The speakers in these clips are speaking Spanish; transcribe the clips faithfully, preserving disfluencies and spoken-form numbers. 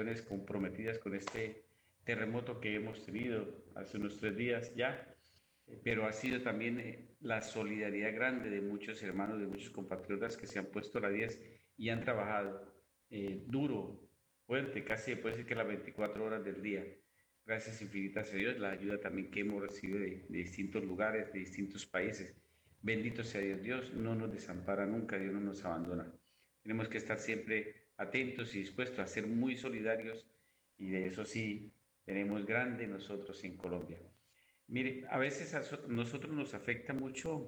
regiones comprometidas con este terremoto que hemos tenido hace unos tres días ya, eh, pero ha sido también eh, la solidaridad grande de muchos hermanos, de muchos compatriotas que se han puesto a la diez y han trabajado eh, duro, fuerte, casi puede decir que las veinticuatro horas del día. Gracias infinitas a Dios, la ayuda también que hemos recibido de, de distintos lugares, de distintos países. Bendito sea Dios, Dios no nos desampara nunca, Dios no nos abandona. Tenemos que estar siempre atentos y dispuestos a ser muy solidarios, y de eso sí tenemos grande nosotros en Colombia. Mire, a veces a nosotros nos afecta mucho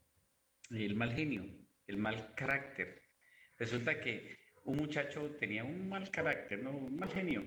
el mal genio, el mal carácter. Resulta que un muchacho tenía un mal carácter, ¿no? Un mal genio.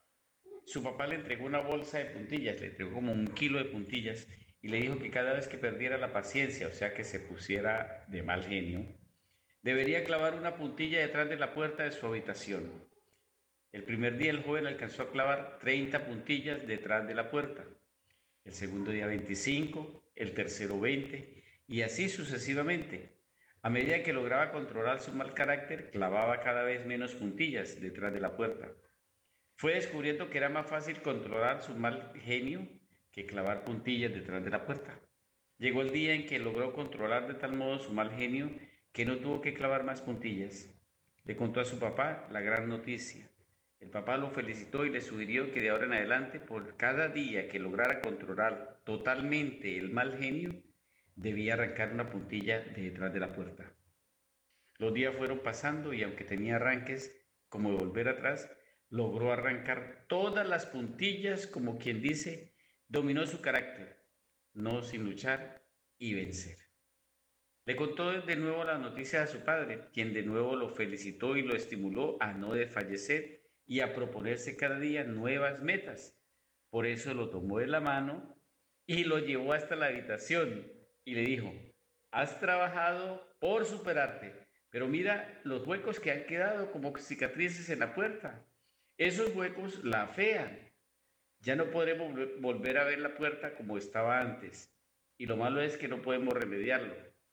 Su papá le entregó una bolsa de puntillas, le entregó como un kilo de puntillas y le dijo que cada vez que perdiera la paciencia, o sea que se pusiera de mal genio, debería clavar una puntilla detrás de la puerta de su habitación. El primer día el joven alcanzó a clavar treinta puntillas detrás de la puerta, el segundo día veinticinco, el tercero veinte y así sucesivamente. A medida que lograba controlar su mal carácter, clavaba cada vez menos puntillas detrás de la puerta. Fue descubriendo que era más fácil controlar su mal genio que clavar puntillas detrás de la puerta. Llegó el día en que logró controlar de tal modo su mal genio que no tuvo que clavar más puntillas. Le contó a su papá la gran noticia. El papá lo felicitó y le sugirió que de ahora en adelante, por cada día que lograra controlar totalmente el mal genio, debía arrancar una puntilla de detrás de la puerta. Los días fueron pasando y aunque tenía arranques como de volver atrás, logró arrancar todas las puntillas, como quien dice, dominó su carácter, no sin luchar y vencer. Le contó de nuevo la noticia a su padre, quien de nuevo lo felicitó y lo estimuló a no desfallecer y a proponerse cada día nuevas metas. Por eso lo tomó de la mano y lo llevó hasta la habitación y le dijo: has trabajado por superarte, pero mira los huecos que han quedado como cicatrices en la puerta. Esos huecos la afean. Ya no podremos volver a ver la puerta como estaba antes. Y lo malo es que no podemos remediarlo.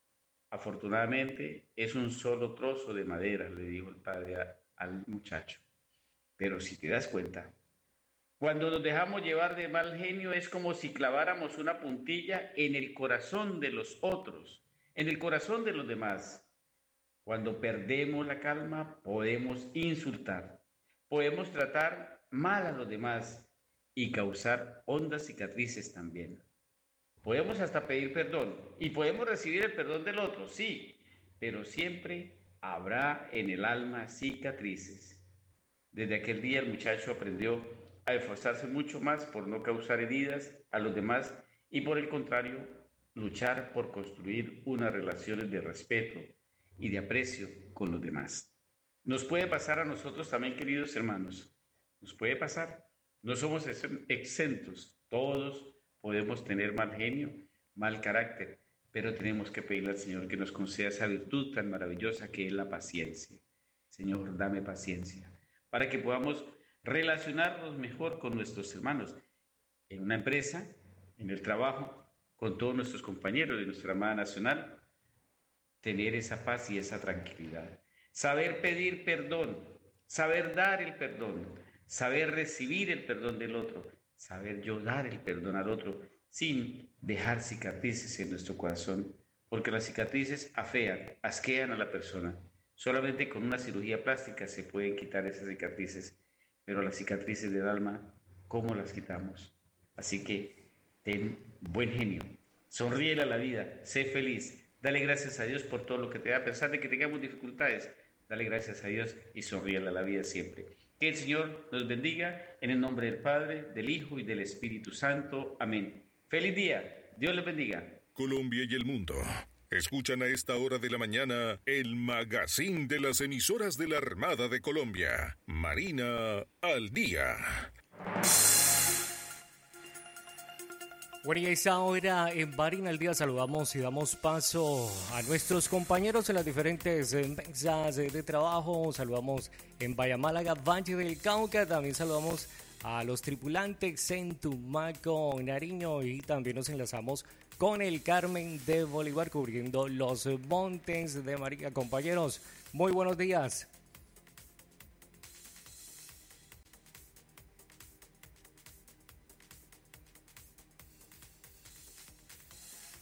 Afortunadamente es un solo trozo de madera, le dijo el padre a, al muchacho. Pero si te das cuenta, cuando nos dejamos llevar de mal genio es como si claváramos una puntilla en el corazón de los otros, en el corazón de los demás. Cuando perdemos la calma podemos insultar, podemos tratar mal a los demás y causar hondas cicatrices también. Podemos hasta pedir perdón y podemos recibir el perdón del otro, sí, pero siempre habrá en el alma cicatrices. Desde aquel día el muchacho aprendió a esforzarse mucho más por no causar heridas a los demás y por el contrario, luchar por construir unas relaciones de respeto y de aprecio con los demás. Nos puede pasar a nosotros también, queridos hermanos, nos puede pasar. No somos exentos, todos podemos tener mal genio, mal carácter, pero tenemos que pedirle al Señor que nos conceda esa virtud tan maravillosa que es la paciencia. Señor, dame paciencia, para que podamos relacionarnos mejor con nuestros hermanos, en una empresa, en el trabajo, con todos nuestros compañeros de nuestra Armada Nacional, tener esa paz y esa tranquilidad. Saber pedir perdón, saber dar el perdón, saber recibir el perdón del otro, saber yo dar el perdón al otro, sin dejar cicatrices en nuestro corazón, porque las cicatrices afean, asquean a la persona. Solamente con una cirugía plástica se pueden quitar esas cicatrices, pero las cicatrices del alma, ¿cómo las quitamos? Así que ten buen genio, sonríe a la vida, sé feliz, dale gracias a Dios por todo lo que te da, a pesar de que tengamos dificultades, dale gracias a Dios y sonríe a la vida siempre. Que el Señor nos bendiga en el nombre del Padre, del Hijo y del Espíritu Santo. Amén. Feliz día. Dios les bendiga. Colombia y el mundo escuchan a esta hora de la mañana el magazine de las emisoras de la Armada de Colombia. Marina al Día. Bueno, y a esta hora en Marina al Día saludamos y damos paso a nuestros compañeros en las diferentes mesas de trabajo. Saludamos en Bahía Málaga, Valle del Cauca. También saludamos a los tripulantes en Tumaco, Nariño, y también nos enlazamos con el Carmen de Bolívar cubriendo los montes de María. Compañeros, muy buenos días.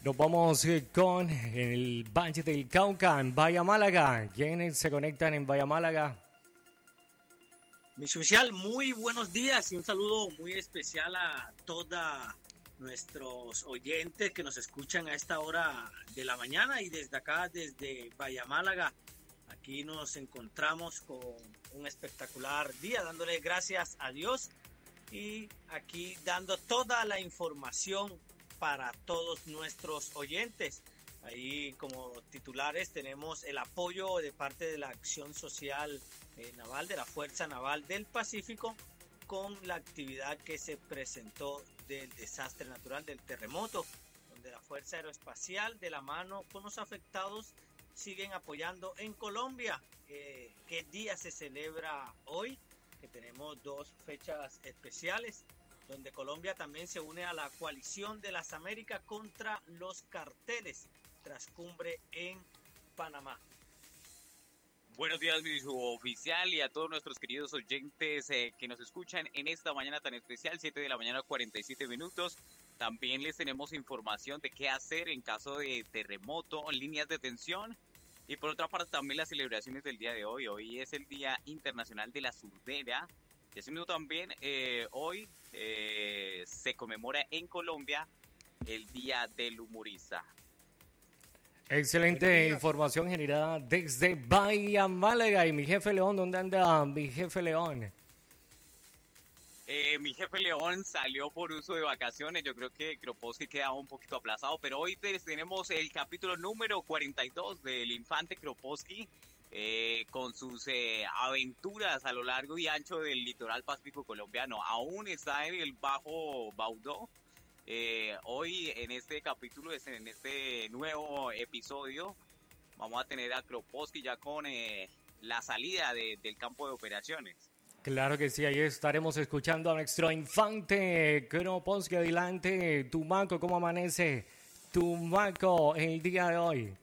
Nos vamos eh, con el Valle del Cauca, en Bahía Málaga. ¿Quiénes se conectan en Bahía Málaga? Mi oficial, muy buenos días y un saludo muy especial a todos nuestros oyentes que nos escuchan a esta hora de la mañana y desde acá, desde Bahía Málaga. Aquí nos encontramos con un espectacular día, dándole gracias a Dios y aquí dando toda la información para todos nuestros oyentes. Ahí como titulares tenemos el apoyo de parte de la Acción Social eh, Naval, de la Fuerza Naval del Pacífico, con la actividad que se presentó del desastre natural del terremoto, donde la Fuerza Aeroespacial de la mano con los afectados siguen apoyando en Colombia. Eh, ¿Qué día se celebra hoy? Que tenemos dos fechas especiales, donde Colombia también se une a la coalición de las Américas contra los carteles, tras cumbre en Panamá. Buenos días, mi oficial, y a todos nuestros queridos oyentes eh, que nos escuchan en esta mañana tan especial, siete de la mañana, cuarenta y siete minutos. También les tenemos información de qué hacer en caso de terremoto, líneas de tensión. Y por otra parte también las celebraciones del día de hoy. Hoy es el Día Internacional de la Surdera. Y asimismo también eh, hoy eh, se conmemora en Colombia el Día del Humorista. Excelente información generada desde Bahía Málaga. Y mi jefe León, ¿dónde anda mi jefe León? Eh, mi jefe León salió por uso de vacaciones. Yo creo que Kroposki quedaba un poquito aplazado, pero hoy tenemos el capítulo número cuarenta y dos del Infante Kroposki. Eh, con sus eh, aventuras a lo largo y ancho del litoral pacífico colombiano. Aún está en el Bajo Baudó. Eh, hoy en este capítulo, en este nuevo episodio, vamos a tener a Kroposki ya con eh, la salida de, del campo de operaciones. Claro que sí, ahí estaremos escuchando a nuestro infante Kroposki. Adelante, Tumaco, ¿cómo amanece Tumaco el día de hoy?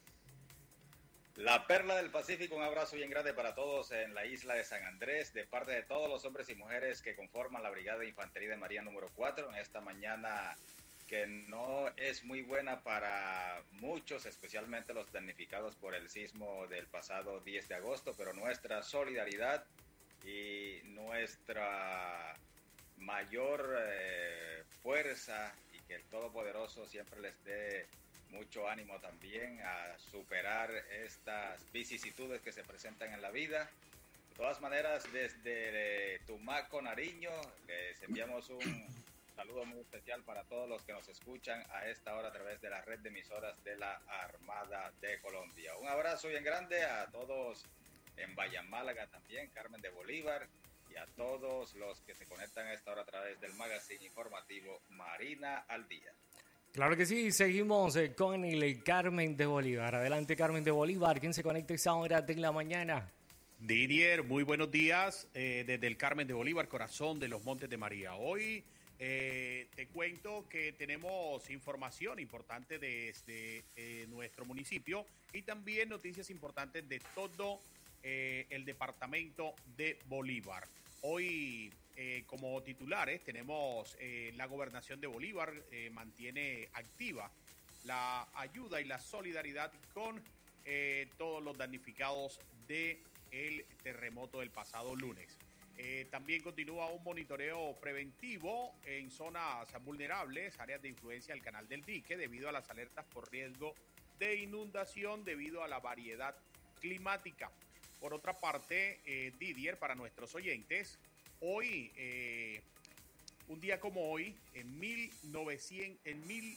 La Perla del Pacífico, un abrazo bien grande para todos en la isla de San Andrés, de parte de todos los hombres y mujeres que conforman la Brigada de Infantería de Marina número cuatro, en esta mañana que no es muy buena para muchos, especialmente los damnificados por el sismo del pasado diez de agosto, pero nuestra solidaridad y nuestra mayor eh, fuerza, y que el Todopoderoso siempre les dé mucho ánimo también a superar estas vicisitudes que se presentan en la vida. De todas maneras, desde Tumaco, Nariño, les enviamos un saludo muy especial para todos los que nos escuchan a esta hora a través de la red de emisoras de la Armada de Colombia. Un abrazo bien grande a todos en Bahía Málaga también, Carmen de Bolívar, y a todos los que se conectan a esta hora a través del magazine informativo Marina al Día. Claro que sí, seguimos eh, con el Carmen de Bolívar. Adelante, Carmen de Bolívar, ¿quién se conecta a esta hora de la mañana? Didier, muy buenos días eh, desde el Carmen de Bolívar, corazón de los Montes de María. Hoy eh, te cuento que tenemos información importante desde eh, nuestro municipio y también noticias importantes de todo eh, el departamento de Bolívar. Hoy, eh, como titulares, tenemos eh, la gobernación de Bolívar eh, mantiene activa la ayuda y la solidaridad con eh, todos los damnificados del terremoto del pasado lunes. Eh, también continúa un monitoreo preventivo en zonas vulnerables, áreas de influencia del Canal del Dique, debido a las alertas por riesgo de inundación debido a la variedad climática. Por otra parte, eh, Didier, para nuestros oyentes, hoy, eh, un día como hoy, en, mil novecientos, en mil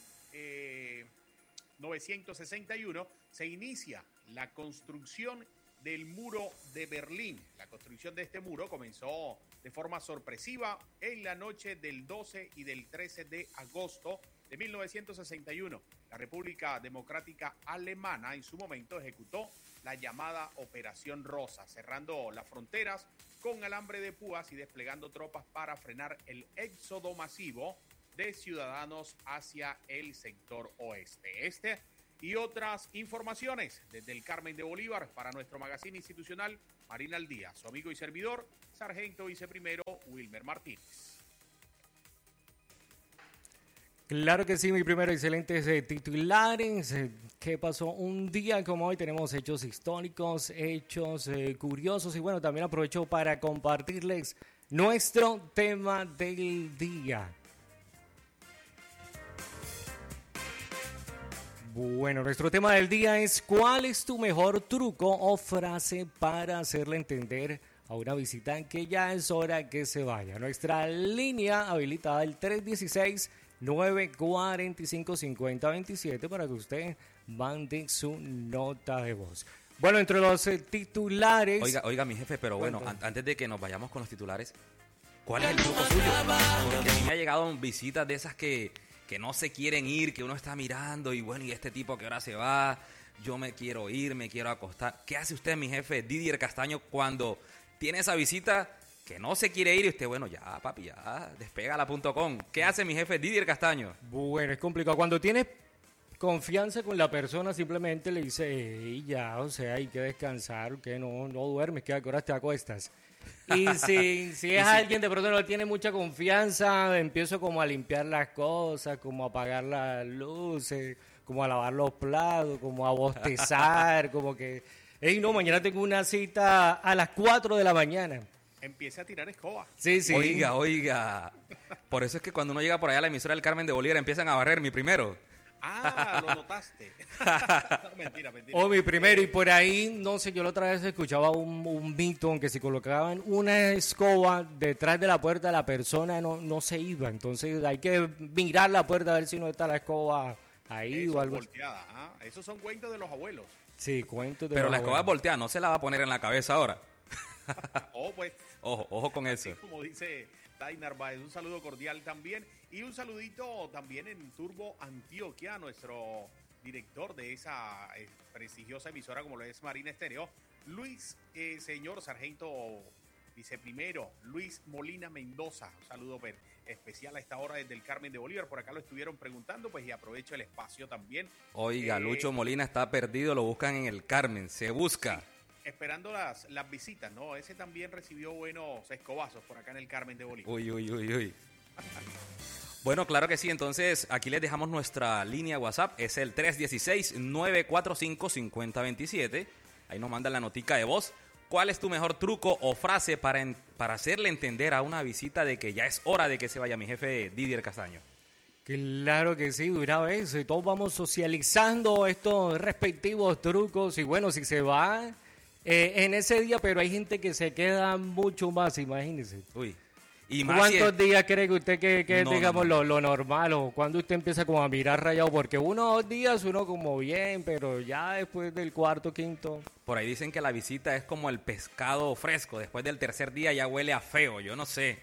novecientos sesenta y uno, se inicia la construcción del muro de Berlín. La construcción de este muro comenzó de forma sorpresiva en la noche del doce y del trece de agosto de mil novecientos sesenta y uno. La República Democrática Alemana en su momento ejecutó la llamada Operación Rosa, cerrando las fronteras con alambre de púas y desplegando tropas para frenar el éxodo masivo de ciudadanos hacia el sector oeste. Este y otras informaciones desde el Carmen de Bolívar para nuestro magazine institucional Marina al Día. Su amigo y servidor, Sargento Viceprimero Wilmer Martínez. Claro que sí, mi primero, excelentes eh, titulares. Eh, ¿Qué pasó un día como hoy? Tenemos hechos históricos, hechos eh, curiosos y bueno, también aprovecho para compartirles nuestro tema del día. Bueno, nuestro tema del día es ¿cuál es tu mejor truco o frase para hacerle entender a una visita que ya es hora que se vaya? Nuestra línea habilitada el tres uno seis, nueve cuatro cinco, cinco cero dos siete para que usted mande su nota de voz. Bueno, entre los eh, titulares... Oiga, oiga, mi jefe, pero bueno, an- antes de que nos vayamos con los titulares, ¿cuál es el truco suyo? Porque a mí me ha llegado visitas de esas que, que no se quieren ir, que uno está mirando y bueno, y este tipo que ahora se va, yo me quiero ir, me quiero acostar. ¿Qué hace usted, mi jefe, Didier Castaño, cuando tiene esa visita que no se quiere ir y usted, bueno, ya, papi, ya, despégala punto com? ¿Qué hace mi jefe Didier Castaño? Bueno, es complicado. Cuando tienes confianza con la persona, simplemente le dice, "Ey, ya, o sea, hay que descansar, que no, no duermes, que a qué horas te acuestas". Y si, si es alguien de pronto no tiene mucha confianza, empiezo como a limpiar las cosas, como a apagar las luces, como a lavar los platos, como a bostezar, como que, hey, no, mañana tengo una cita a las cuatro de la mañana. Empiece a tirar escoba. Sí, sí. Oiga, oiga. Por eso es que cuando uno llega por allá a la emisora del Carmen de Bolívar empiezan a barrer mi primero. Ah, lo notaste. mentira, mentira. O mi primero, y por ahí, no sé, yo la otra vez escuchaba un, un mito en que si colocaban una escoba detrás de la puerta, la persona no, no se iba. Entonces hay que mirar la puerta a ver si no está la escoba ahí Eso o algo. volteada, ¿ah? Esos son cuentos de los abuelos. Sí, cuento de Pero la los escoba abuelos. volteada no se la va a poner en la cabeza ahora. O pues, Ojo, ojo con así eso. como dice Tai Narváez, un saludo cordial también. Y un saludito también en Turbo Antioquia, nuestro director de esa eh, prestigiosa emisora como lo es Marina Estéreo, Luis, eh, señor sargento viceprimero, Luis Molina Mendoza. Un saludo per- especial a esta hora desde el Carmen de Bolívar. Por acá lo estuvieron preguntando, pues y aprovecho el espacio también. Oiga, Eh, Lucho Molina está perdido, lo buscan en el Carmen, se busca. Esperando las, las visitas, ¿no? Ese también recibió buenos escobazos por acá en el Carmen de Bolívar. Uy, uy, uy, uy. Bueno, claro que sí, entonces aquí les dejamos nuestra línea WhatsApp, es el tres uno seis, nueve cuatro cinco, cinco cero dos siete. Ahí nos mandan la notica de voz. ¿Cuál es tu mejor truco o frase para, en- para hacerle entender a una visita de que ya es hora de que se vaya mi jefe Didier Castaño? Claro que sí, una vez, y todos vamos socializando estos respectivos trucos y bueno, si se va eh, en ese día, pero hay gente que se queda mucho más, imagínese. Uy. Y más si ¿Cuántos es- días cree que usted que, que No, digamos, no, no. Lo, lo normal o cuando usted empieza como a mirar rayado? Porque uno o dos días uno como bien, pero ya después del cuarto, quinto... Por ahí dicen que la visita es como el pescado fresco. Después del tercer día ya huele a feo, yo no sé.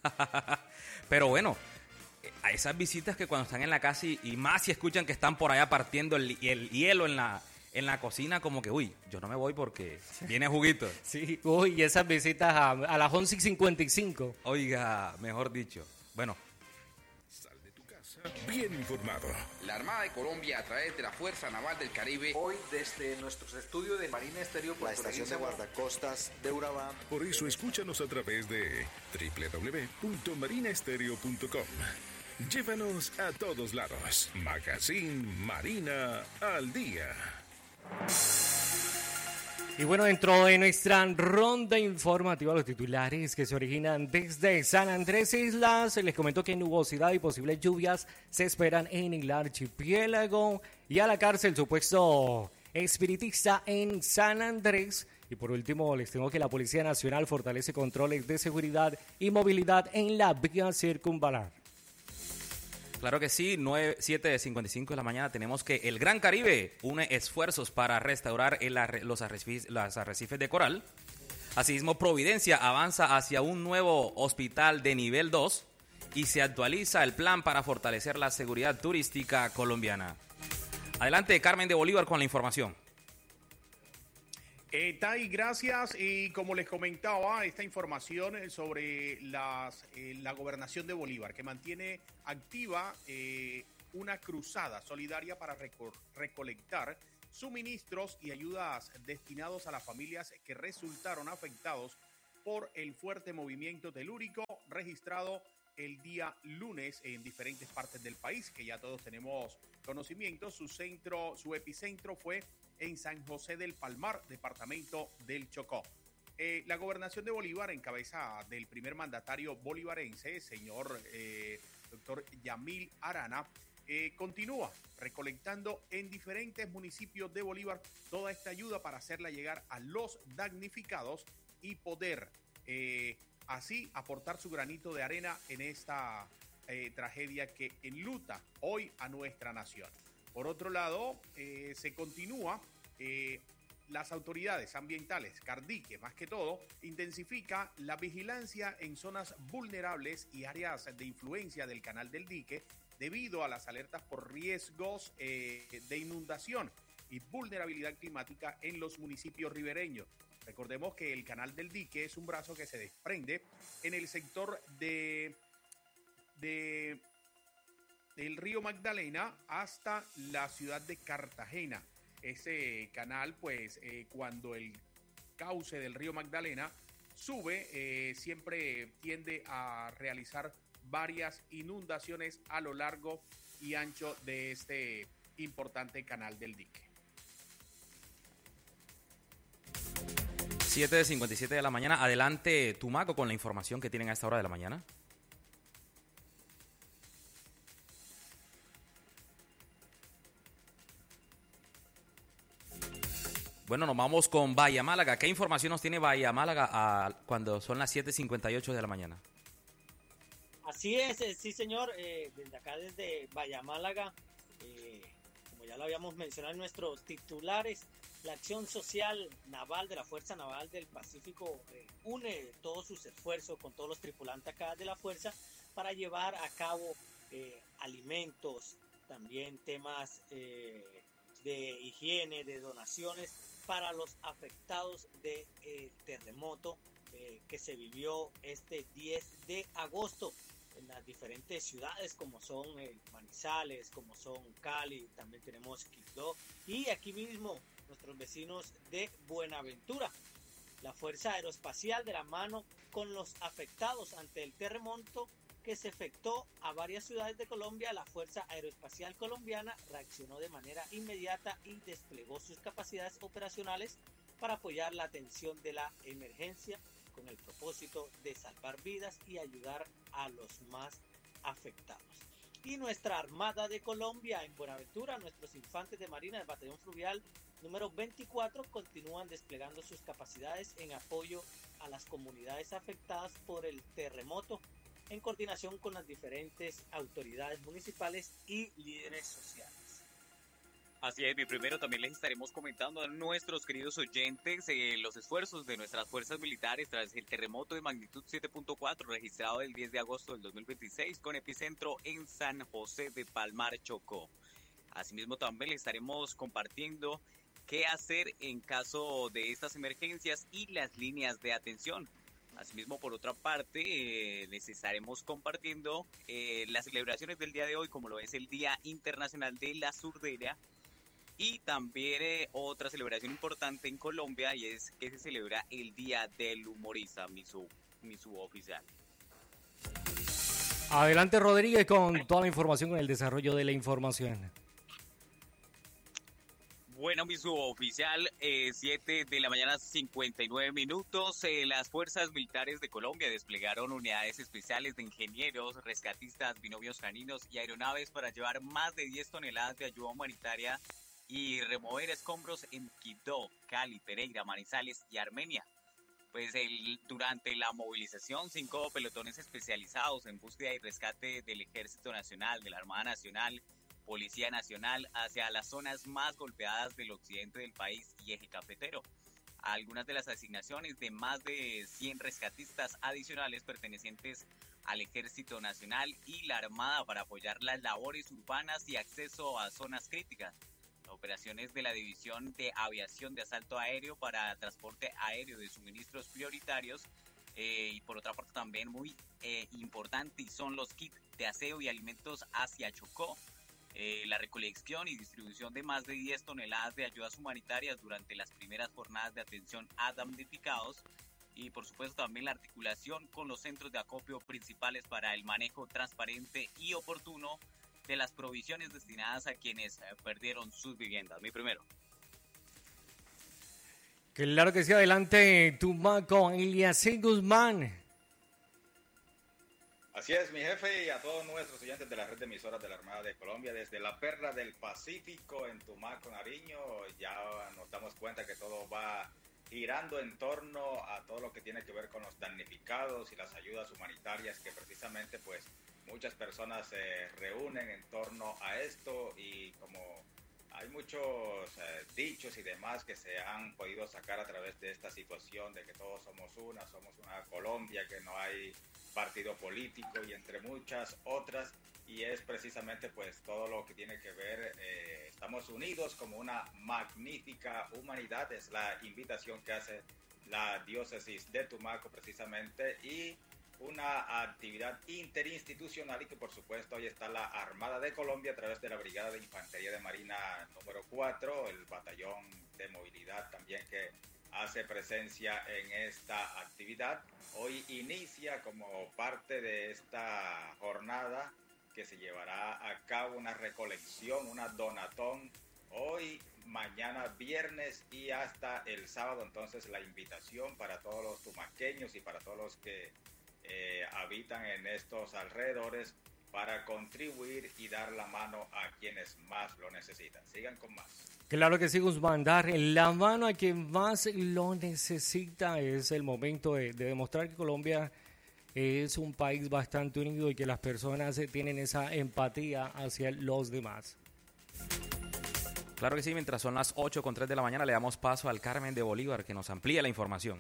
Pero bueno, eh, a esas visitas que cuando están en la casa y, y más si escuchan que están por allá partiendo el, el hielo en la, en la cocina, como que, uy, yo no me voy porque viene juguito. Sí, uy, y esas visitas a, a las once y cincuenta y cinco. Oiga, mejor dicho. Bueno, Sal de tu casa bien informado. La Armada de Colombia, a través de la Fuerza Naval del Caribe, Hoy desde nuestros estudios de Marina Estéreo, La estación de guardacostas de Urabá. Por eso escúchanos a través de doble u doble u doble u punto marina estéreo punto com. Llévanos a todos lados. Magazine Marina al día. Y bueno, dentro de nuestra ronda informativa, los titulares que se originan desde San Andrés Islas, les comento que nubosidad y posibles lluvias se esperan en el archipiélago y a la cárcel supuesto espiritista en San Andrés. Y por último, les tengo que la Policía Nacional fortalece controles de seguridad y movilidad en la vía circunvalar. claro que sí, nueve, siete cincuenta y cinco de la mañana tenemos que el Gran Caribe une esfuerzos para restaurar el arre- los, arrecifes, los arrecifes de coral. Asimismo, Providencia avanza hacia un nuevo hospital de nivel dos y se actualiza el plan para fortalecer la seguridad turística colombiana. Adelante, Carmen de Bolívar con la información. Eh, Tai, gracias. Y como les comentaba, esta información eh, sobre las, eh, la gobernación de Bolívar, que mantiene activa eh, una cruzada solidaria para reco- recolectar suministros y ayudas destinados a las familias que resultaron afectados por el fuerte movimiento telúrico registrado el día lunes en diferentes partes del país, que ya todos tenemos conocimiento. Su centro, su epicentro fue en San José del Palmar, departamento del Chocó. Eh, la gobernación de Bolívar, en cabeza del primer mandatario bolivarense, señor eh, doctor Yamil Arana, eh, continúa recolectando en diferentes municipios de Bolívar toda esta ayuda para hacerla llegar a los damnificados y poder eh, así aportar su granito de arena en esta eh, tragedia que enluta hoy a nuestra nación. Por otro lado, eh, se continúa... Eh, Las autoridades ambientales, Cardique más que todo, intensifica la vigilancia en zonas vulnerables y áreas de influencia del Canal del Dique debido a las alertas por riesgos eh, de inundación y vulnerabilidad climática en los municipios ribereños. Recordemos que el Canal del Dique es un brazo que se desprende en el sector de, de del río Magdalena hasta la ciudad de Cartagena. Ese canal, pues, eh, cuando el cauce del río Magdalena sube, eh, siempre tiende a realizar varias inundaciones a lo largo y ancho de este importante Canal del Dique. siete cincuenta y siete de la mañana. Adelante, Tumaco, con la información que tienen a esta hora de la mañana. Bueno, nos vamos con Bahía Málaga. ¿Qué información nos tiene Bahía Málaga a, cuando son las siete cincuenta y ocho de la mañana? Así es, eh, sí señor, eh, desde acá, desde Bahía Málaga, eh, como ya lo habíamos mencionado en nuestros titulares, la acción social naval de la Fuerza Naval del Pacífico eh, une todos sus esfuerzos con todos los tripulantes acá de la Fuerza para llevar a cabo eh, alimentos, también temas eh, de higiene, de donaciones para los afectados del de, eh, terremoto eh, que se vivió este diez de agosto en las diferentes ciudades como son eh, Manizales, como son Cali, también tenemos Quibdó y aquí mismo nuestros vecinos de Buenaventura. La Fuerza Aeroespacial, de la mano con los afectados ante el terremoto que se afectó a varias ciudades de Colombia, la Fuerza Aeroespacial Colombiana reaccionó de manera inmediata y desplegó sus capacidades operacionales para apoyar la atención de la emergencia con el propósito de salvar vidas y ayudar a los más afectados. Y nuestra Armada de Colombia en Buenaventura, nuestros infantes de Marina del Batallón Fluvial número veinticuatro continúan desplegando sus capacidades en apoyo a las comunidades afectadas por el terremoto, en coordinación con las diferentes autoridades municipales y líderes sociales. Así es, mi primero también les estaremos comentando a nuestros queridos oyentes eh, los esfuerzos de nuestras fuerzas militares tras el terremoto de magnitud siete punto cuatro registrado el diez de agosto del dos mil veintiséis con epicentro en San José de Palmar, Chocó. Asimismo también les estaremos compartiendo qué hacer en caso de estas emergencias y las líneas de atención. Asimismo, por otra parte, eh, les estaremos compartiendo eh, las celebraciones del día de hoy, como lo es el Día Internacional de la Surdera, y también eh, otra celebración importante en Colombia, y es que se celebra el Día del Humorista, mi, sub, mi suboficial. Adelante, Rodríguez, con toda la información, con el desarrollo de la información. Bueno, mi suboficial, eh, siete de la mañana, cincuenta y nueve minutos. Eh, las fuerzas militares de Colombia desplegaron unidades especiales de ingenieros, rescatistas, binomios caninos y aeronaves para llevar más de diez toneladas de ayuda humanitaria y remover escombros en Quibdó, Cali, Pereira, Manizales y Armenia. Pues el, durante la movilización, cinco pelotones especializados en búsqueda y rescate del Ejército Nacional, de la Armada Nacional, Policía Nacional, hacia las zonas más golpeadas del occidente del país y eje cafetero. Algunas de las asignaciones de más de cien rescatistas adicionales pertenecientes al Ejército Nacional y la Armada para apoyar las labores urbanas y acceso a zonas críticas. Operaciones de la División de Aviación de Asalto Aéreo para transporte aéreo de suministros prioritarios. Eh, y por otra parte también muy eh, importante y son los kits de aseo y alimentos hacia Chocó. Eh, la recolección y distribución de más de diez toneladas de ayudas humanitarias durante las primeras jornadas de atención a damnificados y por supuesto también la articulación con los centros de acopio principales para el manejo transparente y oportuno de las provisiones destinadas a quienes perdieron sus viviendas. Mi primero. Claro que sí, adelante, Tumaco, Eliasir Guzmán. Así es, mi jefe, y a todos nuestros oyentes de la red de emisoras de la Armada de Colombia, desde la Perla del Pacífico en Tumaco, Nariño, ya nos damos cuenta que todo va girando en torno a todo lo que tiene que ver con los damnificados y las ayudas humanitarias, que precisamente pues muchas personas se reúnen en torno a esto, y como hay muchos eh, dichos y demás que se han podido sacar a través de esta situación de que todos somos una, somos una Colombia, que no hay partido político y entre muchas otras, y es precisamente pues todo lo que tiene que ver, eh, estamos unidos como una magnífica humanidad, es la invitación que hace la diócesis de Tumaco precisamente, y una actividad interinstitucional, y que por supuesto hoy está la Armada de Colombia a través de la Brigada de Infantería de Marina número cuatro, el batallón de movilidad también que hace presencia en esta actividad. Hoy inicia como parte de esta jornada que se llevará a cabo una recolección, una donatón, hoy, mañana viernes y hasta el sábado. Entonces la invitación para todos los tumaqueños y para todos los que eh, habitan en estos alrededores para contribuir y dar la mano a quienes más lo necesitan. Sigan con más. Claro que sí, Guzmán, dar la mano a quien más lo necesita. Es el momento de, de demostrar que Colombia es un país bastante unido y que las personas tienen esa empatía hacia los demás. Claro que sí, mientras son las ocho con tres de la mañana le damos paso al Carmen de Bolívar que nos amplía la información.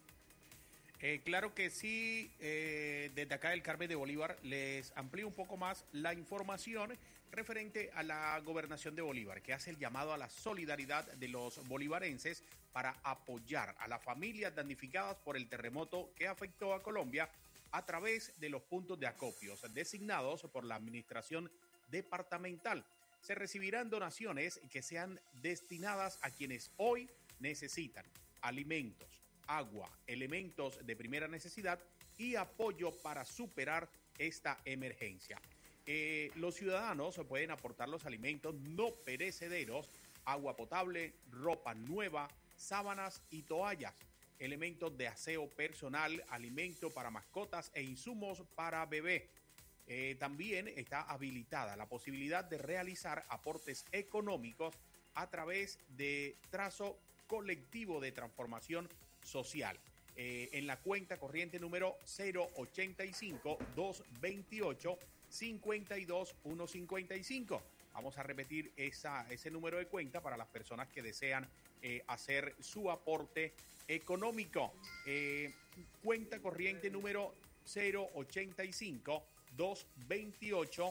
Eh, claro que sí, eh, desde acá del Carmen de Bolívar les amplío un poco más la información referente a la gobernación de Bolívar, que hace el llamado a la solidaridad de los bolivarenses para apoyar a las familias damnificadas por el terremoto que afectó a Colombia a través de los puntos de acopios designados por la administración departamental. Se recibirán donaciones que sean destinadas a quienes hoy necesitan alimentos, agua, elementos de primera necesidad y apoyo para superar esta emergencia. Eh, los ciudadanos pueden aportar los alimentos no perecederos, agua potable, ropa nueva, sábanas y toallas, elementos de aseo personal, alimento para mascotas e insumos para bebé. Eh, también está habilitada la posibilidad de realizar aportes económicos a través de trazo colectivo de transformación social. Eh, en la cuenta corriente número cero ochenta y cinco, doscientos veintiocho, cincuenta y dos, ciento cincuenta y cinco. Vamos a repetir esa, ese número de cuenta para las personas que desean eh, hacer su aporte económico. Eh, cuenta corriente número cero ochenta y cinco, doscientos veintiocho,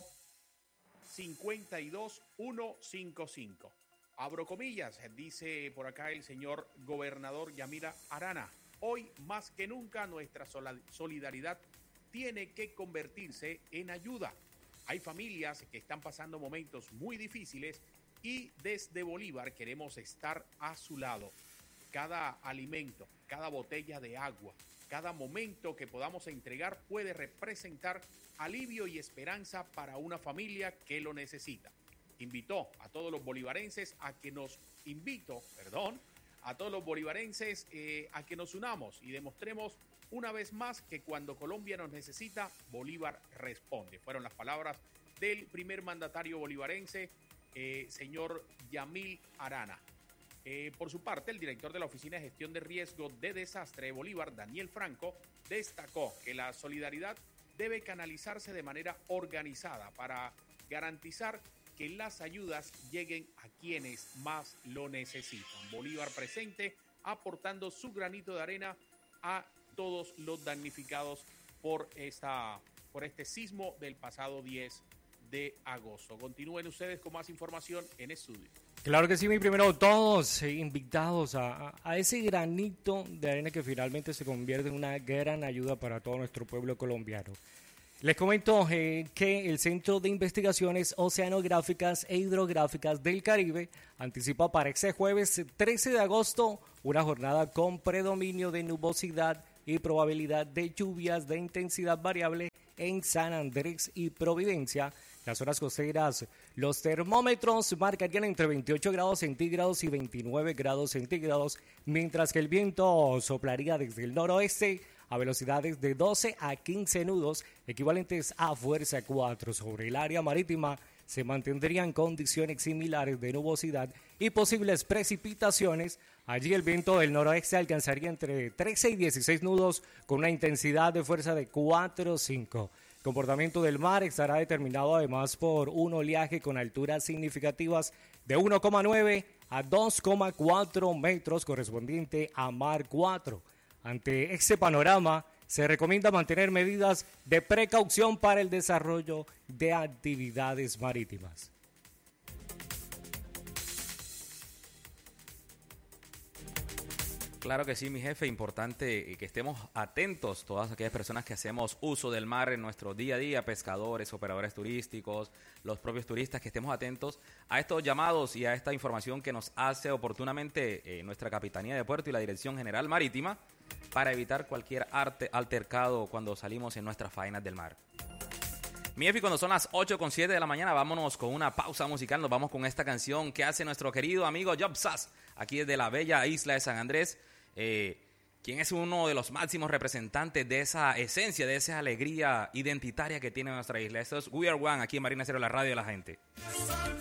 cincuenta y dos, ciento cincuenta y cinco. Abro comillas, dice por acá el señor gobernador Yamila Arana. Hoy más que nunca nuestra solidaridad tiene que convertirse en ayuda. Hay familias que están pasando momentos muy difíciles y desde Bolívar queremos estar a su lado. Cada alimento, cada botella de agua, cada momento que podamos entregar puede representar alivio y esperanza para una familia que lo necesita. Invitó a todos los bolivarenses a que nos invito, perdón, a todos los bolivarenses eh, a que nos unamos y demostremos una vez más que cuando Colombia nos necesita, Bolívar responde. Fueron las palabras del primer mandatario bolivarense, eh, señor Yamil Arana. Eh, por su parte, el director de la Oficina de Gestión de Riesgo de Desastre de Bolívar, Daniel Franco, destacó que la solidaridad debe canalizarse de manera organizada para garantizar que las ayudas lleguen a quienes más lo necesitan. Bolívar presente, aportando su granito de arena a todos los damnificados por, esta, por este sismo del pasado diez de agosto. Continúen ustedes con más información en estudio. Claro que sí, mi primero, todos invitados a, a, a ese granito de arena que finalmente se convierte en una gran ayuda para todo nuestro pueblo colombiano. Les comento eh, que el Centro de Investigaciones Oceanográficas e Hidrográficas del Caribe anticipa para ese jueves trece de agosto una jornada con predominio de nubosidad y probabilidad de lluvias de intensidad variable en San Andrés y Providencia. Las zonas costeras, los termómetros marcarían entre veintiocho grados centígrados y veintinueve grados centígrados, mientras que el viento soplaría desde el noroeste a velocidades de doce a quince nudos, equivalentes a fuerza cuatro. Sobre el área marítima se mantendrían condiciones similares de nubosidad y posibles precipitaciones. Allí el viento del noroeste alcanzaría entre trece y dieciséis nudos con una intensidad de fuerza de cuatro o cinco. El comportamiento del mar estará determinado además por un oleaje con alturas significativas de uno coma nueve a dos coma cuatro metros correspondiente a mar cuatro. Ante este panorama, se recomienda mantener medidas de precaución para el desarrollo de actividades marítimas. Claro que sí, mi jefe, importante que estemos atentos todas aquellas personas que hacemos uso del mar en nuestro día a día, pescadores, operadores turísticos, los propios turistas, que estemos atentos a estos llamados y a esta información que nos hace oportunamente eh, nuestra Capitanía de Puerto y la Dirección General Marítima para evitar cualquier arte altercado cuando salimos en nuestras faenas del mar. Mi jefe, cuando son las ocho con siete de la mañana, vámonos con una pausa musical, nos vamos con esta canción que hace nuestro querido amigo Job Sass, aquí desde la bella isla de San Andrés. Eh, quien es uno de los máximos representantes de esa esencia, de esa alegría identitaria que tiene nuestra isla. Esto es We Are One, aquí en Marina Estéreo, la radio de la gente.